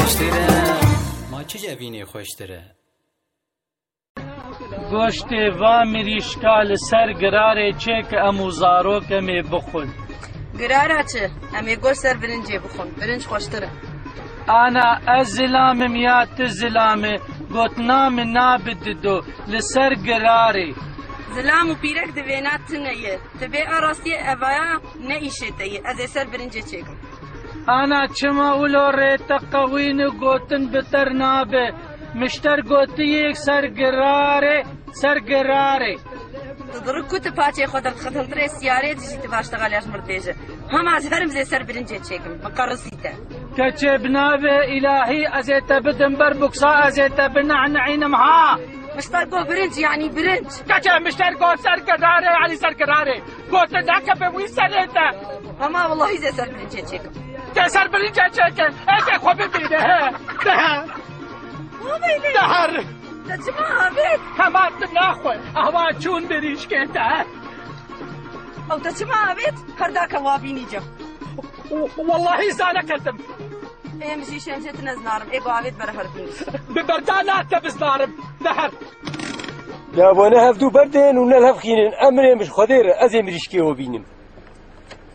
خوشتره ما چه جوینه خوشتره گوشت و مریشکال سر گراره چه که امو زارو کمی بخون گراره چه؟ امی گوشت سر برنجه بخون برنج خوشتره انا از زلامم یا تزلامه گوتنام نابد دو لسر گراره زلام و پیرک دوینات تنیه تبه آراستی اوایا نیشه تیه از سر برنجه چکم انا چما اولو ریتا قوین گوتن بتر نابه مشتر گوتی یک سر گراره تدرك كنت باتي خدر ختم تري سيارة تجي تباشتغل يا مرتيجة هم عزهرم زي سر برنجة تشيكم مقرصيته كتب نابه إلهي أزيت بدن بربكسا أزيت بنعنعين مها مشتركو برنج يعني برنج كتب مشتركو سرقداري يعني سرقداري قلت لك بوي سريته هما والله زي سر برنجة تشيكم سر برنجة تشيكم ايه خو ببينه دهر تجمعها بيت هما تناخوه اهوا چون بريش كيتا او تجمعها بيت هرداك وابيني جو والله زانكتم ايه مشي شمشت نزنارم ايه قوابيت برهر بنيش ببردانات تبزنارم دهر يا بوانا هفدو بردين ونالهف خينين امري مش خدير ازي مريشكي وبينم